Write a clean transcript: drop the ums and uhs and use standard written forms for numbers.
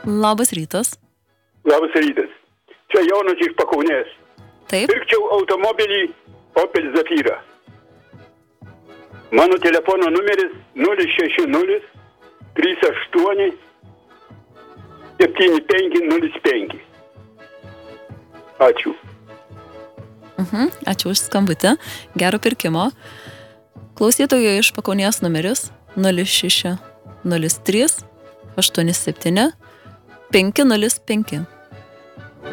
Labas rytas. Labas rytas. Čia Jonas iš Pakaunės. Taip. Pirkčiau automobilį Opel Zafira. Mano telefono numeris 060 38 7505. Ačiū. Ačiū už skambutį. Gero pirkimo. Klausytojo iš Pakaunės numeris 06 03 87 505.